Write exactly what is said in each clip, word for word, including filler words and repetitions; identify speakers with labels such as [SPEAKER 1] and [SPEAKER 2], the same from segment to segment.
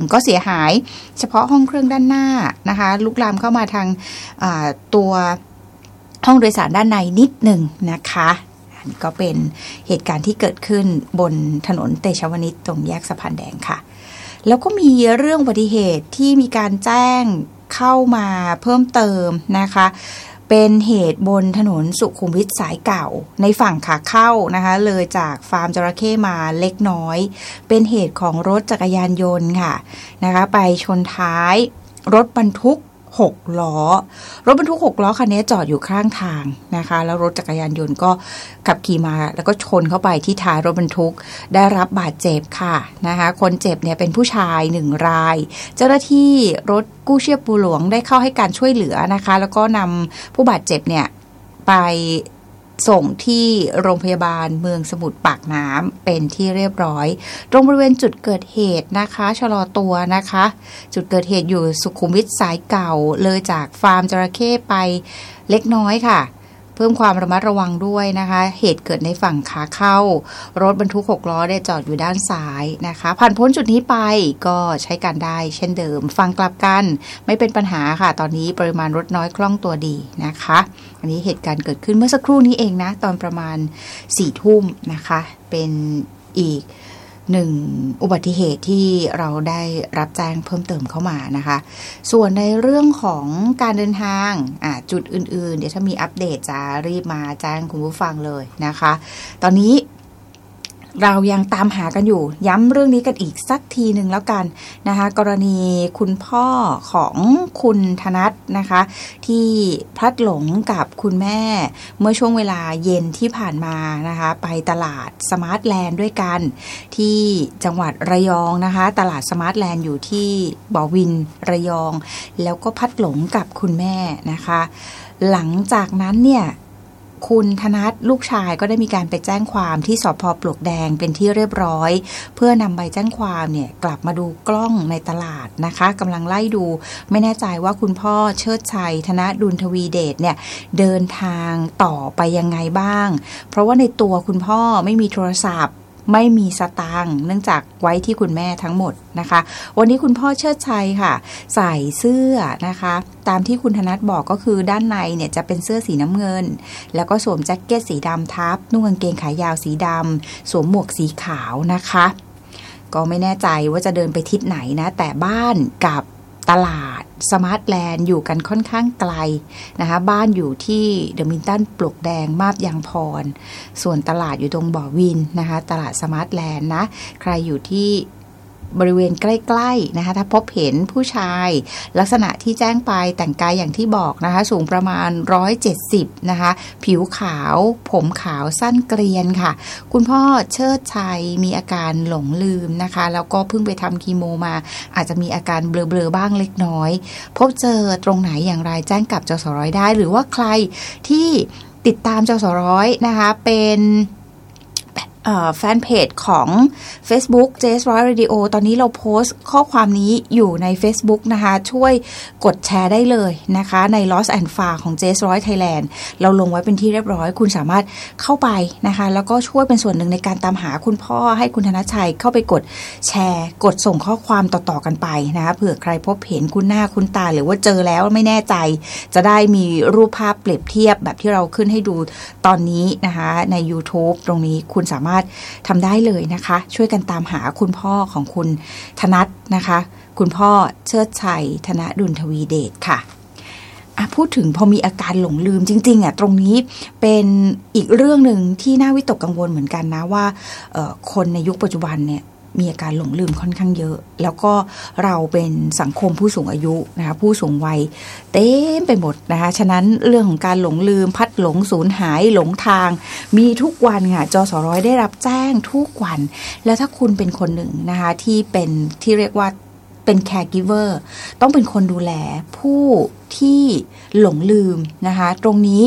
[SPEAKER 1] ก็เสียหายเฉพาะห้องเครื่องด้านหน้านะคะลุกลามเข้ามาทางตัวห้องโดยสารด้านในนิดหนึ่งนะคะอันนี้ก็เป็นเหตุการณ์ที่เกิดขึ้นบนถนนเตชะวนิชตรงแยกสะพานแดงค่ะแล้วก็มีเรื่องอุบัติเหตุที่มีการแจ้งเข้ามาเพิ่มเติมนะคะเป็นเหตุบนถนนสุขุมวิทสายเก่าในฝั่งขาเข้านะคะเลยจากฟาร์มจระเข้มาเล็กน้อยเป็นเหตุของรถจักรยานยนต์ค่ะนะคะไปชนท้ายรถบรรทุกหกล้อรถบรรทุกหกล้อคันนี้จอดอยู่ข้างทางนะคะแล้วรถจักรยานยนต์ก็ขับขี่มาแล้วก็ชนเข้าไปที่ท้ายรถบรรทุกได้รับบาดเจ็บค่ะนะคะคนเจ็บเนี่ยเป็นผู้ชายหนึ่งรายเจ้าหน้าที่รถกู้ชีพปูหลวงได้เข้าให้การช่วยเหลือนะคะแล้วก็นำผู้บาดเจ็บเนี่ยไปส่งที่โรงพยาบาลเมืองสมุทรปากน้ำเป็นที่เรียบร้อยตรงบริเวณจุดเกิดเหตุนะคะชะลอตัวนะคะจุดเกิดเหตุอยู่สุขุมวิทสายเก่าเลยจากฟาร์มจระเข้ไปเล็กน้อยค่ะเพิ่มความระมัดระวังด้วยนะคะเหตุเกิดในฝั่งขาเข้ารถบรรทุกหกล้อได้จอดอยู่ด้านซ้ายนะคะผ่านพ้นจุดนี้ไปก็ใช้การได้เช่นเดิมฟังกลับกันไม่เป็นปัญหาค่ะตอนนี้ปริมาณรถน้อยคล่องตัวดีนะคะอันนี้เหตุการณ์เกิดขึ้นเมื่อสักครู่นี้เองนะตอนประมาณสี่ทุ่มนะคะเป็นอีกหนึ่งอุบัติเหตุที่เราได้รับแจ้งเพิ่มเติมเข้ามานะคะส่วนในเรื่องของการเดินทางอ่ะจุดอื่นๆเดี๋ยวถ้ามีอัปเดตจะรีบมาแจ้งคุณผู้ฟังเลยนะคะตอนนี้เรายังตามหากันอยู่ย้ำเรื่องนี้กันอีกสักทีหนึ่งแล้วกันนะคะกรณีคุณพ่อของคุณธนัทนะคะที่พลัดหลงกับคุณแม่เมื่อช่วงเวลาเย็นที่ผ่านมานะคะไปตลาดสมาร์ทแลนด์ด้วยกันที่จังหวัดระยองนะคะตลาดสมาร์ทแลนด์อยู่ที่บ่อวินระยองแล้วก็พลัดหลงกับคุณแม่นะคะหลังจากนั้นเนี่ยคุณธนัทลูกชายก็ได้มีการไปแจ้งความที่สภ.ปลวกแดงเป็นที่เรียบร้อยเพื่อนำใบแจ้งความเนี่ยกลับมาดูกล้องในตลาดนะคะกำลังไล่ดูไม่แน่ใจว่าคุณพ่อเชิดชัยธนดุลทวีเดชเนี่ยเดินทางต่อไปยังไงบ้างเพราะว่าในตัวคุณพ่อไม่มีโทรศัพท์ไม่มีสตางค์เนื่องจากไว้ที่คุณแม่ทั้งหมดนะคะวันนี้คุณพ่อเชิดชัยค่ะใส่เสื้อนะคะตามที่คุณธนัทบอกก็คือด้านในเนี่ยจะเป็นเสื้อสีน้ำเงินแล้วก็สวมแจ็คเก็ตสีดำทับนุ่งกางเกงขายาวสีดำสวมหมวกสีขาวนะคะก็ไม่แน่ใจว่าจะเดินไปทิศไหนนะแต่บ้านกับตลาดสมาร์ทแลนด์อยู่กันค่อนข้างไกลนะคะบ้านอยู่ที่เดอะมิลตันปลวกแดงมาบยางพรส่วนตลาดอยู่ตรงบ่อวินนะคะตลาดสมาร์ทแลนด์นะใครอยู่ที่บริเวณใกล้ๆนะคะถ้าพบเห็นผู้ชายลักษณะที่แจ้งไปแต่งกายอย่างที่บอกนะคะสูงประมาณหนึ่งร้อยเจ็ดสิบนะคะผิวขาวผมขาวสั้นเกรียนค่ะคุณพ่อเชิดชัยมีอาการหลงลืมนะคะแล้วก็เพิ่งไปทำคีโมมาอาจจะมีอาการเบลอๆบ้างเล็กน้อยพบเจอตรงไหนอย่างไรแจ้งกับจสร้อยได้หรือว่าใครที่ติดตามจสร้อยนะคะเป็นแฟนเพจของ Facebook เจ เอส ร้อย Radio ตอนนี้เราโพสต์ข้อความนี้อยู่ใน Facebook นะคะช่วยกดแชร์ได้เลยนะคะใน Lost and Found ของ เจ เอส ร้อย Thailand เราลงไว้เป็นที่เรียบร้อยคุณสามารถเข้าไปนะคะแล้วก็ช่วยเป็นส่วนหนึ่งในการตามหาคุณพ่อให้คุณธนชัยเข้าไปกดแชร์กดส่งข้อความต่อๆกันไปนะคะเผื่อใครพบเห็นคุณหน้าคุณตาหรือว่าเจอแล้วไม่แน่ใจจะได้มีรูปภาพเปรียบเทียบแบบที่เราขึ้นให้ดูตอนนี้นะคะใน YouTube ตรงนี้คุณสามารถทำได้เลยนะคะช่วยกันตามหาคุณพ่อของคุณธนัทนะคะคุณพ่อเชิดชัยธนดุลทวีเดชค่ะพูดถึงพอมีอาการหลงลืมจริงๆอ่ะตรงนี้เป็นอีกเรื่องหนึ่งที่น่าวิตกกังวลเหมือนกันนะว่าคนในยุคปัจจุบันเนี่ยมีอาการหลงลืมค่อนข้างเยอะแล้วก็เราเป็นสังคมผู้สูงอายุนะคะผู้สูงวัยเต็มไปหมดนะคะฉะนั้นเรื่องของการหลงลืมพัดหลงสูญหายหลงทางมีทุกวันค่ะจสร้อยได้รับแจ้งทุกวันแล้วถ้าคุณเป็นคนหนึ่งนะคะที่เป็นที่เรียกว่าเป็น caregiver ต้องเป็นคนดูแลผู้ที่หลงลืมนะคะตรงนี้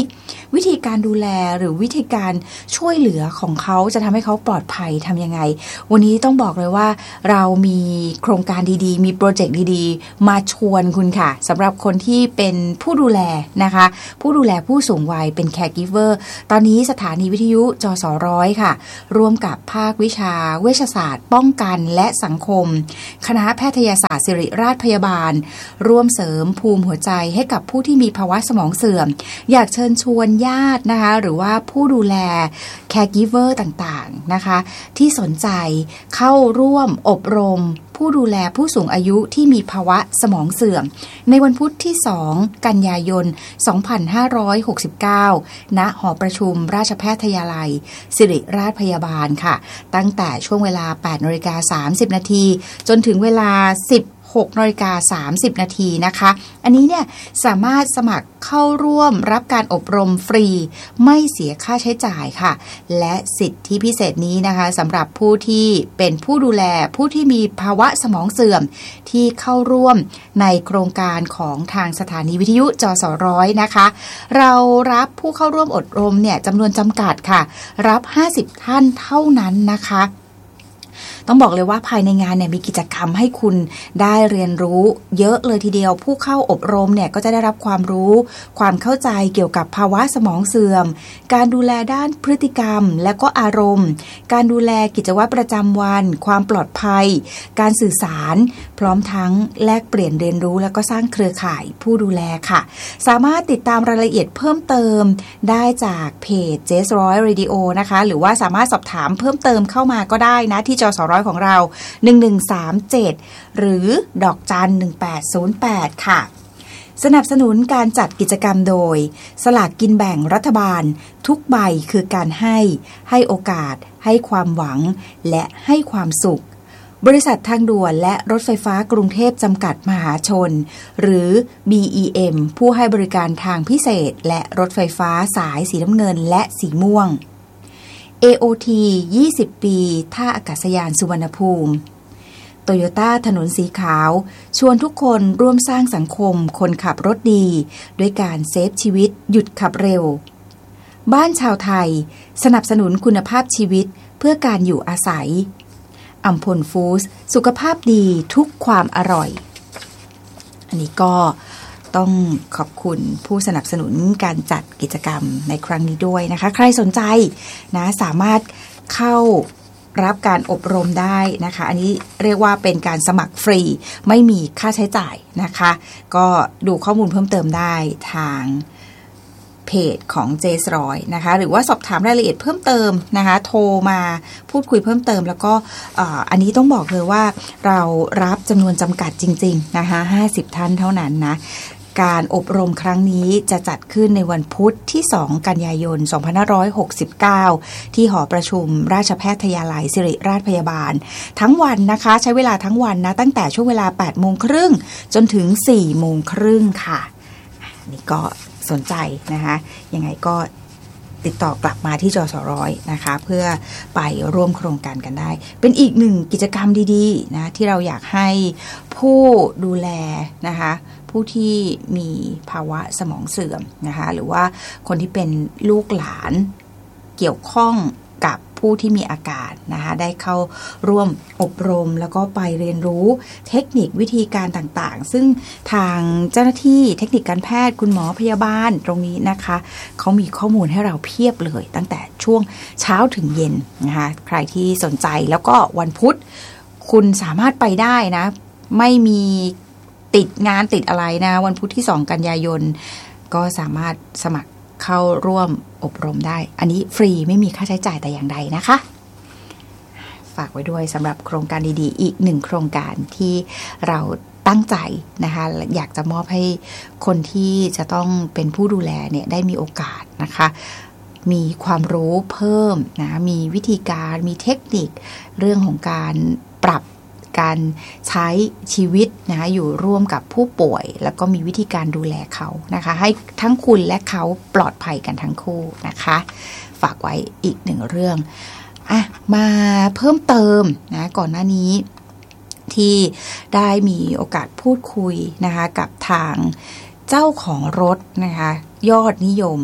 [SPEAKER 1] วิธีการดูแลหรือวิธีการช่วยเหลือของเขาจะทำให้เขาปลอดภัยทำยังไงวันนี้ต้องบอกเลยว่าเรามีโครงการดีๆมีโปรเจกต์ดีๆมาชวนคุณค่ะสำหรับคนที่เป็นผู้ดูแลนะคะผู้ดูแลผู้สูงวัยเป็น caregiver ตอนนี้สถานีวิทยุจสร้อยค่ะร่วมกับภาควิชาเวชศาสตร์ป้องกันและสังคมคณะแพทยศาสตร์ศิริราชพยาบาลร่วมเสริมภูมิหัวใจให้กับผู้ที่มีภาวะสมองเสื่อมอยากเชิญชวนญาตินะคะหรือว่าผู้ดูแล caregiver ต่างๆนะคะที่สนใจเข้าร่วมอบรมผู้ดูแลผู้สูงอายุที่มีภาวะสมองเสื่อมในวันพุธที่สองกันยายนสองพันห้าร้อยหกสิบเก้าณหอประชุมราชแพทยาลัยศิริราชพยาบาลค่ะตั้งแต่ช่วงเวลา แปดนาฬิกาสามสิบนาทีจนถึงเวลาสิบหกนาฬิกาสามสิบนาทีนะคะอันนี้เนี่ยสามารถสมัครเข้าร่วมรับการอบรมฟรีไม่เสียค่าใช้จ่ายค่ะและสิทธิพิเศษนี้นะคะสำหรับผู้ที่เป็นผู้ดูแลผู้ที่มีภาวะสมองเสื่อมที่เข้าร่วมในโครงการของทางสถานีวิทยุจสร้อยนะคะเรารับผู้เข้าร่วมอบรมเนี่ยจำนวนจำกัดค่ะรับห้าสิบท่านเท่านั้นนะคะต้องบอกเลยว่าภายในงานเนี่ยมีกิจกรรมให้คุณได้เรียนรู้เยอะเลยทีเดียวผู้เข้าอบรมเนี่ยก็จะได้รับความรู้ความเข้าใจเกี่ยวกับภาวะสมองเสื่อมการดูแลด้านพฤติกรรมและก็อารมณ์การดูแลกิจวัตรประจำวันความปลอดภัยการสื่อสารพร้อมทั้งแลกเปลี่ยนเรียนรู้แล้วก็สร้างเครือข่ายผู้ดูแลค่ะสามารถติดตามรายละเอียดเพิ่มเติมได้จากเพจ เจ เอส ร้อย Radio นะคะหรือว่าสามารถสอบถามเพิ่มเติมเข้ามาก็ได้นะที่จสร้อยของเราหนึ่งหนึ่งสามเจ็ดหรือดอกจันหนึ่งแปดศูนย์แปดค่ะสนับสนุนการจัดกิจกรรมโดยสลากกินแบ่งรัฐบาลทุกใบคือการให้ให้โอกาสให้ความหวังและให้ความสุขบริษัททางด่วนและรถไฟฟ้ากรุงเทพจำกัดมหาชนหรือ บี อี เอ็ม ผู้ให้บริการทางพิเศษและรถไฟฟ้าสายสีน้ำเงินและสีม่วงเอ โอ ที ยี่สิบ ปีท่าอากาศยานสุวรรณภูมิโตโยต้าถนนสีขาวชวนทุกคนร่วมสร้างสังคมคนขับรถดีด้วยการเซฟชีวิตหยุดขับเร็วบ้านชาวไทยสนับสนุนคุณภาพชีวิตเพื่อการอยู่อาศัยอัมพลฟู้ดสุขภาพดีทุกความอร่อยอันนี้ก็ต้องขอบคุณผู้สนับสนุนการจัดกิจกรรมในครั้งนี้ด้วยนะคะใครสนใจนะสามารถเข้ารับการอบรมได้นะคะอันนี้เรียกว่าเป็นการสมัครฟรีไม่มีค่าใช้จ่ายนะคะก็ดูข้อมูลเพิ่มเติมได้ทางเพจของเจสรอยนะคะหรือว่าสอบถามรายละเอียดเพิ่มเติมนะคะโทรมาพูดคุยเพิ่มเติมแล้วก็อันนี้ต้องบอกเลยว่าเรารับจำนวนจำกัดจริงๆนะคะห้าสิบท่านเท่านั้นนะการอบรมครั้งนี้จะจัดขึ้นในวันพุธที่สองกันยายนสองพันห้าร้อยหกสิบเก้าที่หอประชุมราชแพทยาลัยศิริราชพยาบาลทั้งวันนะคะใช้เวลาทั้งวันนะตั้งแต่ช่วงเวลา แปดโมงครึ่งจนถึง สี่โมงครึ่งค่ะนี่ก็สนใจนะคะยังไงก็ติดต่อกลับมาที่จสร้อยนะคะเพื่อไปร่วมโครงการกันได้เป็นอีกหนึ่งกิจกรรมดีๆนะที่เราอยากให้ผู้ดูแลนะคะผู้ที่มีภาวะสมองเสื่อมนะคะหรือว่าคนที่เป็นลูกหลานเกี่ยวข้องกับผู้ที่มีอาการนะคะได้เข้าร่วมอบรมแล้วก็ไปเรียนรู้เทคนิควิธีการต่างๆซึ่งทางเจ้าหน้าที่เทคนิคการแพทย์คุณหมอพยาบาลตรงนี้นะคะเขามีข้อมูลให้เราเพียบเลยตั้งแต่ช่วงเช้าถึงเย็นนะคะใครที่สนใจแล้วก็วันพุธคุณสามารถไปได้นะไม่มีติดงานติดอะไรนะวันพุธที่สองกันยายนก็สามารถสมัครเข้าร่วมอบรมได้อันนี้ฟรีไม่มีค่าใช้จ่ายแต่อย่างใดนะคะฝากไว้ด้วยสำหรับโครงการดีๆอีกหนึ่งโครงการที่เราตั้งใจนะคะอยากจะมอบให้คนที่จะต้องเป็นผู้ดูแลเนี่ยได้มีโอกาสนะคะมีความรู้เพิ่มนะมีวิธีการมีเทคนิคเรื่องของการปรับการใช้ชีวิตนะคะอยู่ร่วมกับผู้ป่วยแล้วก็มีวิธีการดูแลเขานะคะให้ทั้งคุณและเขาปลอดภัยกันทั้งคู่นะคะฝากไว้อีกหนึ่งเรื่องอ่ะมาเพิ่มเติมนะก่อนหน้านี้ที่ได้มีโอกาสพูดคุยนะคะกับทางเจ้าของรถนะคะยอดนิยม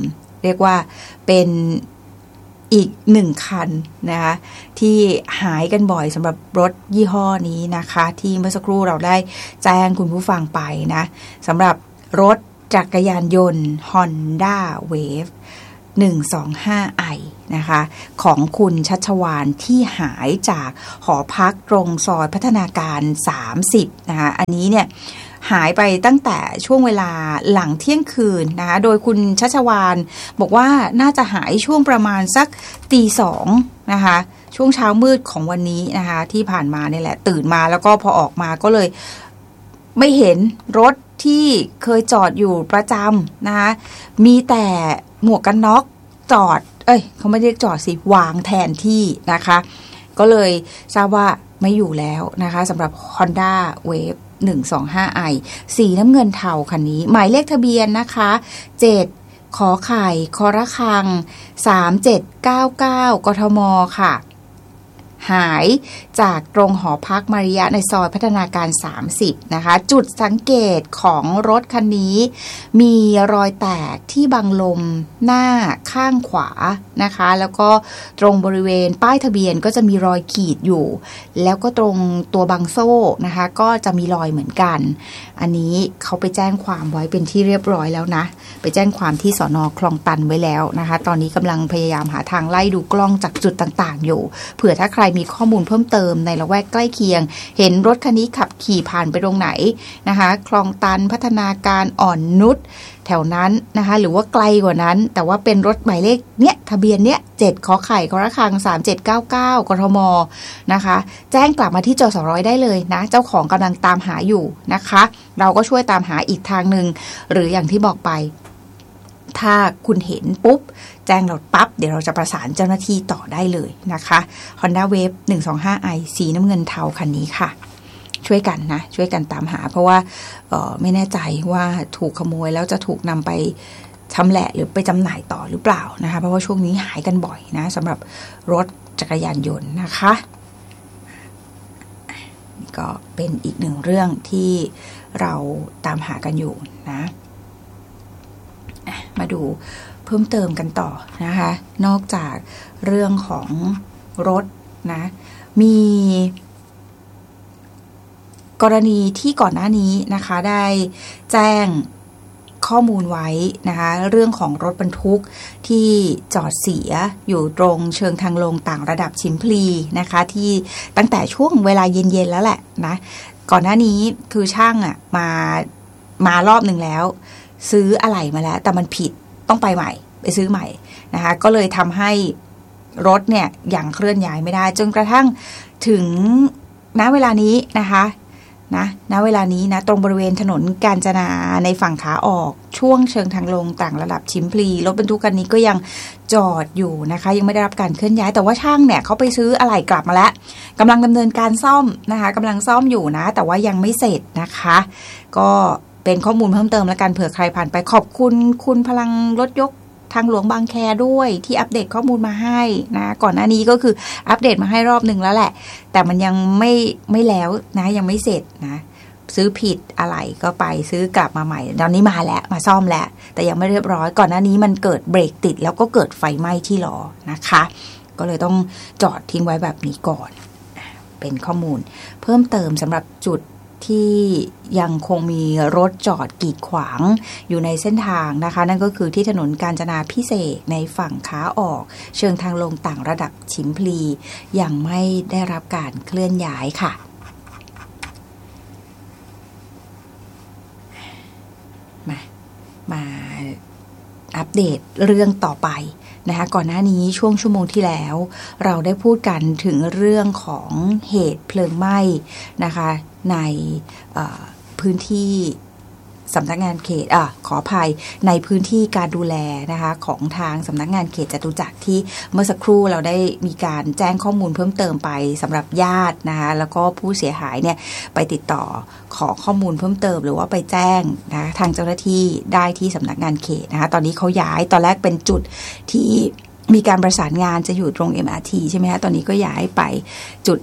[SPEAKER 1] เรียกว่าเป็นอีกหนึ่งคันนะคะที่หายกันบ่อยสำหรับรถยี่ห้อนี้นะคะที่เมื่อสักครู่เราได้แจ้งคุณผู้ฟังไปนะสำหรับรถจักรยานยนต์ Honda Wave หนึ่งสองห้า ไอ นะคะของคุณชัชวาลที่หายจากหอพักตรงซอยพัฒนาการสามสิบนะคะอันนี้เนี่ยหายไปตั้งแต่ช่วงเวลาหลังเที่ยงคืนนะคะโดยคุณชัชวาลบอกว่าน่าจะหายช่วงประมาณสักตีสองนะคะช่วงเช้ามืดของวันนี้นะคะที่ผ่านมาเนี่ยแหละตื่นมาแล้วก็พอออกมาก็เลยไม่เห็นรถที่เคยจอดอยู่ประจำนะคะมีแต่หมวกกันน็อกจอดเอ้ยเขาไม่เรียกจอดสิวางแทนที่นะคะก็เลยทราบว่าไม่อยู่แล้วนะคะสำหรับ Honda Wave หนึ่งสองห้า ไอ สีน้ำเงินเทาคันนี้หมายเลขทะเบียนนะคะเจ็ดขอไข่คอระฆังสามเจ็ดเก้าเก้ากทมค่ะหายจากตรงหอพักมาริยะในซอยพัฒนาการสามสิบนะคะจุดสังเกตของรถคันนี้มีรอยแตกที่บังลมหน้าข้างขวานะคะแล้วก็ตรงบริเวณป้ายทะเบียนก็จะมีรอยขีดอยู่แล้วก็ตรงตัวบังโซ่นะคะก็จะมีรอยเหมือนกันอันนี้เขาไปแจ้งความไว้เป็นที่เรียบร้อยแล้วนะไปแจ้งความที่สน.คลองตันไว้แล้วนะคะตอนนี้กำลังพยายามหาทางไล่ดูกล้องจากจุดต่างๆอยู่เผื่อถ้าใครมีข้อมูลเพิ่มเติมในละแวกใกล้เคียงเห็นรถคันนี้ขับขี่ผ่านไปตรงไหนนะคะคลองตันพัฒนาการอ่อนนุชแถวนั้นนะคะหรือว่าไกลกว่านั้นแต่ว่าเป็นรถหมายเลขเนี้ยทะเบียนเนี้ยเจ็ดขอไข่คอระฆังสามเจ็ดเก้าเก้ากทมนะคะแจ้งกลับมาที่จสร้อยได้เลยนะเจ้าของกำลังตามหาอยู่นะคะเราก็ช่วยตามหาอีกทางนึงหรืออย่างที่บอกไปถ้าคุณเห็นปุ๊บแจ้งเราปั๊บเดี๋ยวเราจะประสานเจ้าหน้าที่ต่อได้เลยนะคะ Honda Wave หนึ่งสองห้า ไอ สีน้ำเงินเทาคันนี้ค่ะช่วยกันนะช่วยกันตามหาเพราะว่าเอ่อไม่แน่ใจว่าถูกขโมยแล้วจะถูกนำไปชำแหละหรือไปจำหน่ายต่อหรือเปล่านะคะเพราะว่าช่วงนี้หายกันบ่อยนะสำหรับรถจักรยานยนต์นะคะนี่ก็เป็นอีกหนึ่งเรื่องที่เราตามหากันอยู่นะมาดูเพิ่มเติมกันต่อนะคะนอกจากเรื่องของรถนะมีกรณีที่ก่อนหน้านี้นะคะได้แจ้งข้อมูลไว้นะคะเรื่องของรถบรรทุกที่จอดเสียอยู่ตรงเชิงทางลงต่างระดับชิมพลีนะคะที่ตั้งแต่ช่วงเวลาเย็นๆแล้วแหละนะก่อนหน้านี้คือช่างอ่ะมามารอบหนึ่งแล้วซื้ออะไหล่มาแล้วแต่มันผิดต้องไปใหม่ไปซื้อใหม่นะคะก็เลยทำให้รถเนี่ยยังเคลื่อนย้ายไม่ได้จนกระทั่งถึงณเวลานี้นะคะนะณเวลานี้นะตรงบริเวณถนนกาญจนาในฝั่งขาออกช่วงเชิงทางลงต่างระดับชิมพลีรถบรรทุกคันนี้ก็ยังจอดอยู่นะคะยังไม่ได้รับการเคลื่อนย้ายแต่ว่าช่างเนี่ยเขาไปซื้ออะไหล่กลับมาแล้วกำลังดำเนินการซ่อมนะคะกำลังซ่อมอยู่นะแต่ว่ายังไม่เสร็จนะคะก็เป็นข้อมูลเพิ่มเติมและกันเผื่อใครผ่านไปขอบคุณคุณพลังรถยกทางหลวงบางแคด้วยที่อัปเดตข้อมูลมาให้นะก่อนหน้านี้ก็คืออัปเดตมาให้รอบหนึ่งแล้วแหละแต่มันยังไม่ไม่แล้วนะยังไม่เสร็จนะซื้อผิดอะไรก็ไปซื้อกลับมาใหม่ตอนนี้มาแล้วมาซ่อมแล้วแต่ยังไม่เรียบร้อยก่อนหน้านี้มันเกิดเบรกติดแล้วก็เกิดไฟไหม้ที่ล้อนะคะก็เลยต้องจอดทิ้งไว้แบบนี้ก่อนเป็นข้อมูลเพิ่มเติมสำหรับจุดที่ยังคงมีรถจอดกีดขวางอยู่ในเส้นทางนะคะนั่นก็คือที่ถนนกาญจนาพิเศษกในฝั่งขาออกเชิงทางลงต่างระดับชิมพลียังไม่ได้รับการเคลื่อนย้ายค่ะมามาอัปเดตเรื่องต่อไปนะคะก่อนหน้านี้ช่วงชั่วโมงที่แล้วเราได้พูดกันถึงเรื่องของเหตุเพลิงไหม้นะคะในพื้นที่สำนักงานเขตอ่ะขออภัยในพื้นที่การดูแลนะคะของทางสำนักงานเขตจตุจักรที่เมื่อสักครู่เราได้มีการแจ้งข้อมูลเพิ่มเติมไปสำหรับญาตินะคะแล้วก็ผู้เสียหายเนี่ยไปติดต่อขอข้อมูลเพิ่มเติมหรือว่าไปแจ้งนะทางเจ้าหน้าที่ได้ที่สำนักงานเขตนะคะตอนนี้เขาย้ายตอนแรกเป็นจุดที่มีการประสานงานจะอยู่ตรง เอ็ม อาร์ ที ใช่ไหมคะตอนนี้ก็ย้ายไปจุด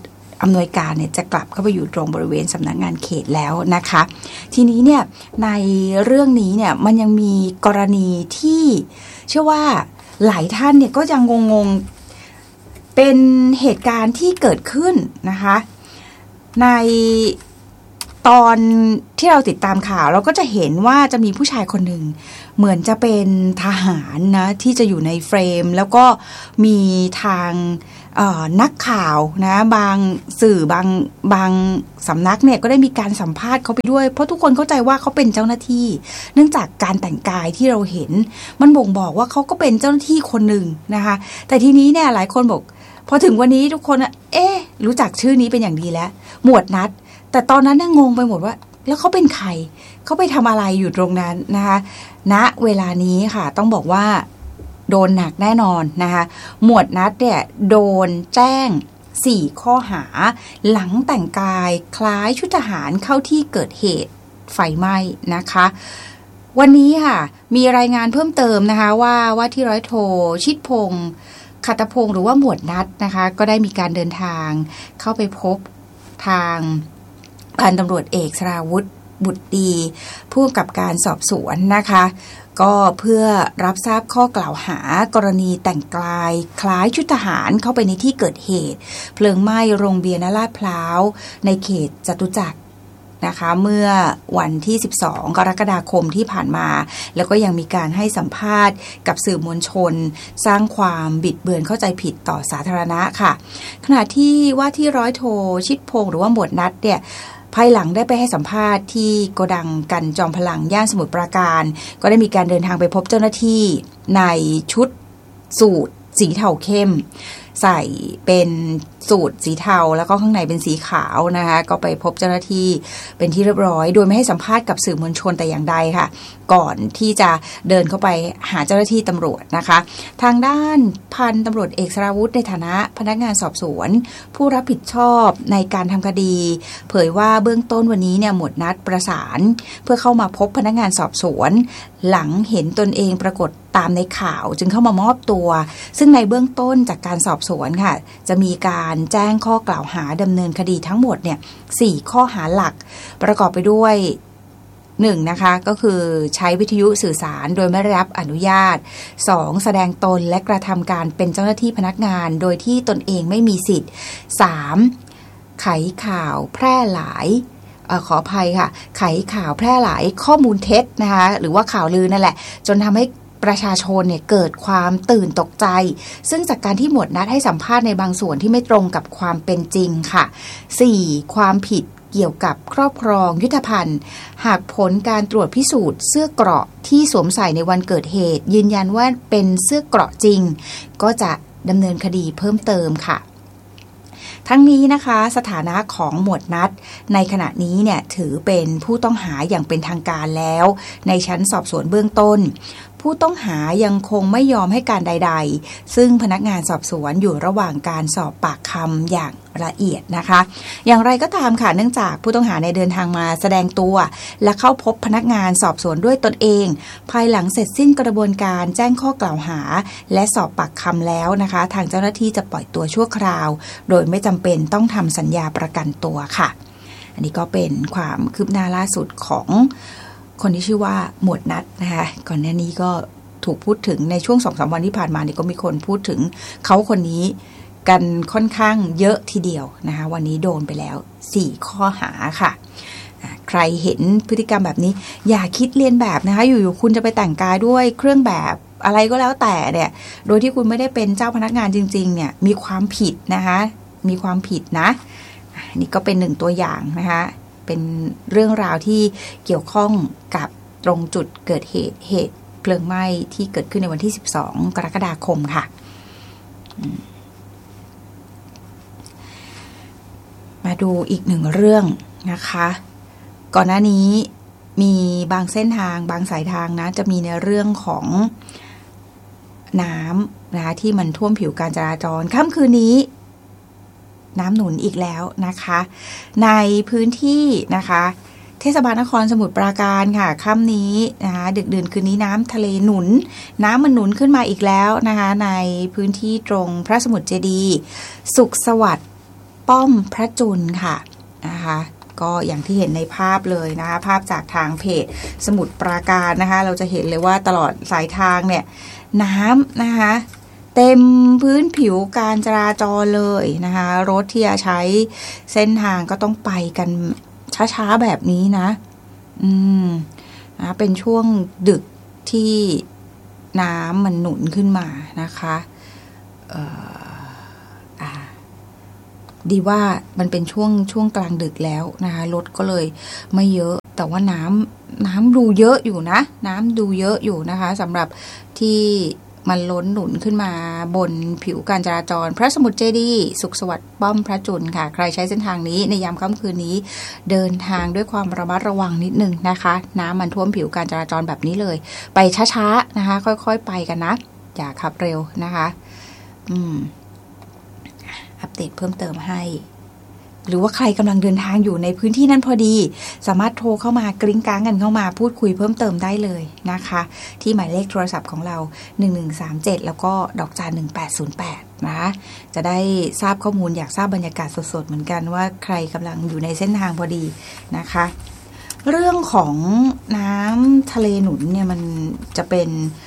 [SPEAKER 1] อำนวยการเนี่ยจะกลับเข้าไปอยู่ตรงบริเวณสำนักงานเขตแล้วนะคะทีนี้เนี่ยในเรื่องนี้เนี่ยมันยังมีกรณีที่เชื่อว่าหลายท่านเนี่ยก็ยังงงๆเป็นเหตุการณ์ที่เกิดขึ้นนะคะในตอนที่เราติดตามข่าวเราก็จะเห็นว่าจะมีผู้ชายคนหนึ่งเหมือนจะเป็นทหารนะที่จะอยู่ในเฟรมแล้วก็มีทางนักข่าวนะบางสื่อบางบางสำนักเนี่ยก็ได้มีการสัมภาษณ์เขาไปด้วยเพราะทุกคนเข้าใจว่าเขาเป็นเจ้าหน้าที่เนื่องจากการแต่งกายที่เราเห็นมันบ่งบอกว่าเขาก็เป็นเจ้าหน้าที่คนหนึ่งนะคะแต่ทีนี้เนี่ยหลายคนบอกพอถึงวันนี้ทุกคนเอ๊ะรู้จักชื่อนี้เป็นอย่างดีแล้วหมวดนัดแต่ตอนนั้นน่ะงงไปหมดว่าแล้วเขาเป็นใครเขาไปทำอะไรอยู่ตรงนั้นนะคะณเวลานี้ค่ะต้องบอกว่าโดนหนักแน่นอนนะคะหมวดนัดเนี่ยโดนแจ้งสี่ข้อหาหลังแต่งกายคล้ายชุดทหารเข้าที่เกิดเหตุไฟไหม้นะคะวันนี้ค่ะมีรายงานเพิ่มเติมนะคะว่าว่าที่ร้อยโทชิดพงศ์ขัตพงศ์หรือว่าหมวดนัดนะคะก็ได้มีการเดินทางเข้าไปพบทางพันตำรวจเอกสราวุธบุตรดีผู้กำกับการสอบสวนนะคะก็เพื่อรับทราบข้อกล่าวหากรณีแต่งกายคล้ายชุดทหารเข้าไปในที่เกิดเหตุเพลิงไหม้โรงเบียร์ณลาดพร้าวในเขตจตุจักรนะคะเมื่อวันที่สิบสองกรกฎาคมที่ผ่านมาแล้วก็ยังมีการให้สัมภาษณ์กับสื่อมวลชนสร้างความบิดเบือนเข้าใจผิดต่อสาธารณะค่ะขณะที่ว่าที่ร้อยโทชิดพงศ์หรือว่าหมวดนัดเนี่ยภายหลังได้ไปให้สัมภาษณ์ที่โกดังกันจอมพลังย่านสมุทรปราการก็ได้มีการเดินทางไปพบเจ้าหน้าที่ในชุดสูทสีเทาเข้มใส่เป็นสูทสีเทาแล้วก็ข้างในเป็นสีขาวนะคะก็ไปพบเจ้าหน้าที่เป็นที่เรียบร้อยโดยไม่ให้สัมภาษณ์กับสื่อมวลชนแต่อย่างใดค่ะก่อนที่จะเดินเข้าไปหาเจ้าหน้าที่ตำรวจนะคะทางด้านพันตำรวจเอกสราวุธในฐานะพนักงานสอบสวนผู้รับผิดชอบในการทำคดีเผยว่าเบื้องต้นวันนี้เนี่ยหมวดนัดประสานเพื่อเข้ามาพบพนักงานสอบสวนหลังเห็นตนเองปรากฏตามในข่าวจึงเข้ามามอบตัวซึ่งในเบื้องต้นจากการสอบสวนค่ะจะมีการแจ้งข้อกล่าวหาดำเนินคดีทั้งหมดเนี่ยสี่ข้อหาหลักประกอบไปด้วยหนึ่งนะคะก็คือใช้วิทยุสื่อสารโดยไม่ได้รับอนุญาตสองแสดงตนและกระทำการเป็นเจ้าหน้าที่พนักงานโดยที่ตนเองไม่มีสิทธิ์สามไขข่าวแพร่หลายเอ่อขออภัยค่ะไขข่าวแพร่หลายข้อมูลเท็จนะคะหรือว่าข่าวลือนั่นแหละจนทำให้ประชาชนเนี่ยเกิดความตื่นตกใจซึ่งจากการที่หมวดนัดให้สัมภาษณ์ในบางส่วนที่ไม่ตรงกับความเป็นจริงค่ะสี่ความผิดเกี่ยวกับครอบครองยุทธภัณฑ์หากผลการตรวจพิสูจน์เสื้อเกราะที่สวมใส่ในวันเกิดเหตุยืนยันว่าเป็นเสื้อเกราะจริงก็จะดำเนินคดีเพิ่มเติมค่ะทั้งนี้นะคะสถานะของหมวดนัดในขณะนี้เนี่ยถือเป็นผู้ต้องหาอย่างเป็นทางการแล้วในชั้นสอบสวนเบื้องต้นผู้ต้องหายังคงไม่ยอมให้การใดๆซึ่งพนักงานสอบสวนอยู่ระหว่างการสอบปากคำอย่างละเอียดนะคะอย่างไรก็ตามค่ะเนื่องจากผู้ต้องหาในเดินทางมาแสดงตัวและเข้าพบพนักงานสอบสวนด้วยตนเองภายหลังเสร็จสิ้นกระบวนการแจ้งข้อกล่าวหาและสอบปากคำแล้วนะคะทางเจ้าหน้าที่จะปล่อยตัวชั่วคราวโดยไม่จำเป็นต้องทำสัญญาประกันตัวค่ะอันนี้ก็เป็นความคืบหน้าล่าสุดของคนที่ชื่อว่าหมวดนัดนะคะก่อนหน้านี้ก็ถูกพูดถึงในช่วง สองถึงสาม วันที่ผ่านมานี่ก็มีคนพูดถึงเขาคนนี้กันค่อนข้างเยอะทีเดียวนะคะวันนี้โดนไปแล้วสี่ข้อหาค่ะใครเห็นพฤติกรรมแบบนี้อย่าคิดเลียนแบบนะคะอยู่ๆคุณจะไปแต่งกายด้วยเครื่องแบบอะไรก็แล้วแต่เนี่ยโดยที่คุณไม่ได้เป็นเจ้าพนักงานจริงๆเนี่ยมีความผิดนะคะมีความผิดนะนี่ก็เป็นหนึ่งตัวอย่างนะคะเป็นเรื่องราวที่เกี่ยวข้องกับตรงจุดเกิดเหตุเหตุเพลิงไหม้ที่เกิดขึ้นในวันที่สิบสองกรกฎาคมค่ะมาดูอีกหนึ่งเรื่องนะคะก่อนหน้านี้มีบางเส้นทางบางสายทางนะจะมีในเรื่องของน้ำนะคะที่มันท่วมผิวการจราจรค่ำคืนนี้น้ำหนุนอีกแล้วนะคะในพื้นที่นะคะเทศบาลนครสมุทรปราการค่ะค่ำนี้นะคะดึกดื่นคืนนี้น้ำทะเลหนุนน้ำมันหนุนขึ้นมาอีกแล้วนะคะในพื้นที่ตรงพระสมุทรเจดีย์สุขสวัสดิ์ป้อมพระจุลค่ะนะคะก็อย่างที่เห็นในภาพเลยนะคะภาพจากทางเพจสมุทรปราการนะคะเราจะเห็นเลยว่าตลอดสายทางเนี่ยน้ำนะคะเต็มพื้นผิวการจราจรเลยนะคะรถที่จะใช้เส้นทางก็ต้องไปกันช้าๆแบบนี้นะอืมนะเป็นช่วงดึกที่น้ำมันหนุนขึ้นมานะคะเอ่ออ่าดีว่ามันเป็นช่วงช่วงกลางดึกแล้วนะคะรถก็เลยไม่เยอะแต่ว่าน้ำน้ำดูเยอะอยู่นะน้ำดูเยอะอยู่นะคะสำหรับที่มันล้นหนุนขึ้นมาบนผิวการจราจรพระสมุทรเจดีย์สุขสวัสดิ์ป้อมพระจุลค่ะใครใช้เส้นทางนี้ในยามค่ำคืนนี้เดินทางด้วยความระมัดระวังนิดนึงนะคะน้ำมันท่วมผิวการจราจรแบบนี้เลยไปช้าๆนะคะค่อยๆไปกันนะอย่าขับเร็วนะคะอืมอัปเดตเพิ่มเติมให้หรือว่าใครกำลังเดินทางอยู่ในพื้นที่นั้นพอดีสามารถโทรเข้ามากริ้งก้างกันเข้ามาพูดคุยเพิ่มเติมได้เลยนะคะที่หมายเลขโทรศัพท์ของเราหนึ่งหนึ่งสามเจ็ดแล้วก็ดอกจันหนึ่งแปดศูนย์แปดนะจะได้ทราบข้อมูลอยากทราบบรรยากาศสดๆเหมือนกันว่าใครกำลังอยู่ในเส้นทางพอดีนะคะเรื่องของน้ำทะเลหนุนเนี่ยมันจะเป็น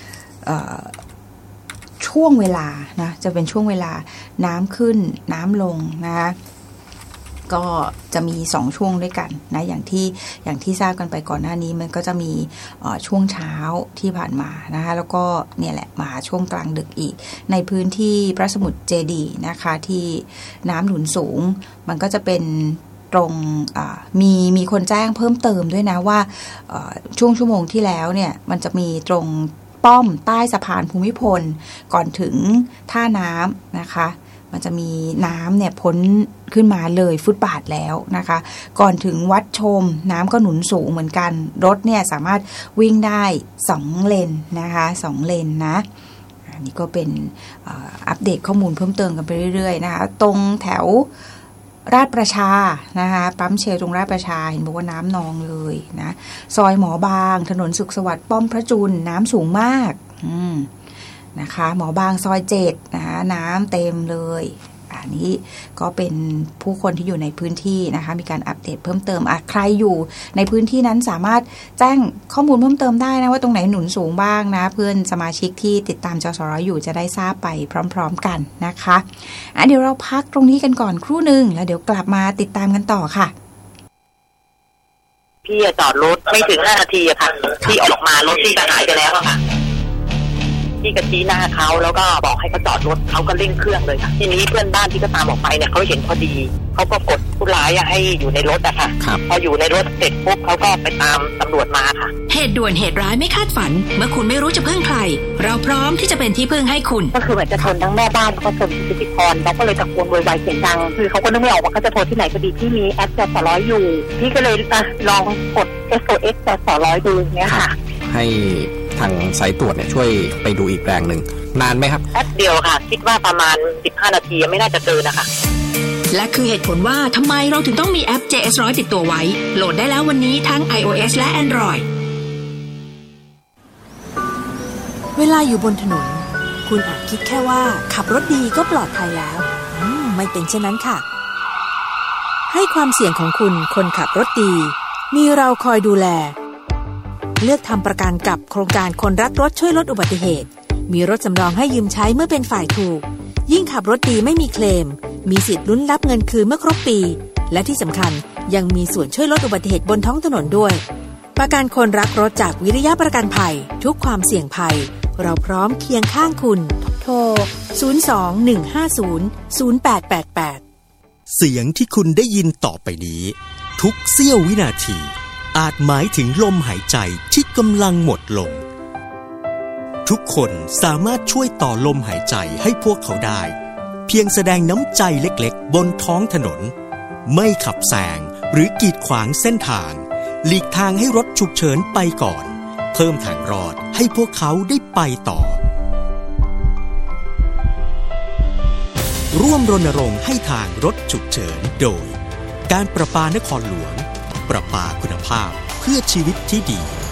[SPEAKER 1] ช่วงเวลานะจะเป็นช่วงเวลาน้ำขึ้นน้ำลงนะคะก็จะมีสองช่วงด้วยกันนะอย่างที่อย่างที่ทราบกันไปก่อนหน้านี้มันก็จะมีช่วงเช้าที่ผ่านมานะคะแล้วก็เนี่ยแหละมาช่วงกลางดึกอีกในพื้นที่พระสมุทรเจดีย์นะคะที่น้ำหนุนสูงมันก็จะเป็นตรงมีมีคนแจ้งเพิ่มเติมด้วยนะว่าช่วงชั่วโมงที่แล้วเนี่ยมันจะมีตรงป้อมใต้สะพานภูมิพลก่อนถึงท่าน้ำนะคะมันจะมีน้ำเนี่ยพ้นขึ้นมาเลยฟุตบาทแล้วนะคะก่อนถึงวัดชมน้ำก็หนุนสูงเหมือนกันรถเนี่ยสามารถวิ่งได้สองเลนนะคะสองเลนนะอันนี้ก็เป็นอัปเดตข้อมูลเพิ่มเติมกันไปเรื่อยๆนะคะตรงแถวราชประชานะคะปั๊มเชลตรงราชประชาเห็นบอกว่าน้ำนองเลยนะซอยหมอบางถนนสุขสวัสดิ์ป้อมพระจุลน้ำสูงมากอืมนะคะหมอบางซอยเจ็ดนะคะน้ำเต็มเลยอันนี้ก็เป็นผู้คนที่อยู่ในพื้นที่นะคะมีการอัปเดตเพิ่มเติมอ่ะใครอยู่ในพื้นที่นั้นสามารถแจ้งข้อมูลเพิ่มเติมได้นะว่าตรงไหนหนุนสูงบ้างนะเพื่อนสมาชิกที่ติดตามจสรอยู่จะได้ทราบไปพร้อมๆกันนะคะอ่ะเดี๋ยวเราพักตรงนี้กันก่อนครู่นึงแล้วเดี๋ยวกลับมาติดตามกันต่อค่ะ
[SPEAKER 2] พี่จอดรถไม่ถึงห้านาทีอะค่ะที่ออกมารถที่ก็หายไปแล้วอะค่ะที่กระชี้หน้าเขาแล้วก็บอกให้เขาจอดรถเขาก็เร่งเครื่องเลยค่ะทีนี้เพื่อนบ้านที่ก็ตามออกไปเนี่ยเขาเห็นพอดีเขาก็กดผู้ร้ายให้อยู่ในรถอะค่ะพออยู่ในรถเสร็จปุ๊บเขาก็ไปตามตำรวจมาค่ะ
[SPEAKER 3] เหตุด่วนเหตุร้ายไม่คาดฝันเมื่อคุณไม่รู้จะพึ่งใครเราพร้อมที่จะเป็นที่พึ่งให้คุณ
[SPEAKER 2] ก็คือเหมือนจะชนทั้งแม่บ้านแล้วก็ชนพิธีกรเราก็เลยตะโกนโวยวายเสียงดังคือเขาก็นึกไม่ออกว่าเขาจะโทรที่ไหนก็ดีที่มีแอปจสร้อยอยู่พี่ก็เลยลองกด เอส โอ เอส จสร้อยดูเนี้ยค่ะ
[SPEAKER 4] ให้ทางสายตรวจเนี่ยช่วยไปดูอีกแรงหนึ่งนานไหมครับ
[SPEAKER 2] แป๊บเดียวค่ะคิดว่าประมาณสิบห้านาทีไม่น่าจะเกินนะคะ
[SPEAKER 3] และคือเหตุผลว่าทำไมเราถึงต้องมีแอป เจ เอส หนึ่งร้อย ติดตัวไว้โหลดได้แล้ววันนี้ทั้ง iOS และ Android
[SPEAKER 5] เวลาอยู่บนถนนคุณอาจคิดแค่ว่าขับรถดีก็ปลอดภัยแล้วอืมไม่เป็นเช่นนั้นค่ะให้ความเสี่ยงของคุณคนขับรถดีมีเราคอยดูแลเลือกทำประกันกับโครงการคนรักรถช่วยลดอุบัติเหตุมีรถสำรองให้ยืมใช้เมื่อเป็นฝ่ายถูกยิ่งขับรถดีไม่มีเคลมมีสิทธิ์ลุ้นรับเงินคืนเมื่อครบปีและที่สำคัญยังมีส่วนช่วยลดอุบัติเหตุบนท้องถนนด้วยประกันคนรักรถจากวิริยะประกันภัยทุกความเสี่ยงภัยเราพร้อมเคียงข้างคุณโทรศูนย์ สอง หนึ่ง ห้า ศูนย์ ศูนย์ แปด แปด แปด
[SPEAKER 6] เสียงที่คุณได้ยินต่อไปนี้ทุกเสี้ยววินาทีอาจหมายถึงลมหายใจที่กำลังหมดลงทุกคนสามารถช่วยต่อลมหายใจให้พวกเขาได้เพียงแสดงน้ำใจเล็กๆบนท้องถนนไม่ขับแซงหรือกีดขวางเส้นทางหลีกทางให้รถฉุกเฉินไปก่อนเพิ่มทางรอดให้พวกเขาได้ไปต่อร่วมรณรงค์ให้ทางรถฉุกเฉินโดยการประปานครหลวงประปาคุณภาพเพื่อชีวิตที่ดี